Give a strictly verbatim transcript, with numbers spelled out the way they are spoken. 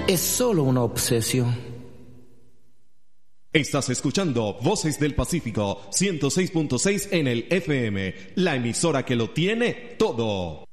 es solo una obsesión. Estás escuchando Voces del Pacífico ciento seis punto seis en el F M, la emisora que lo tiene todo.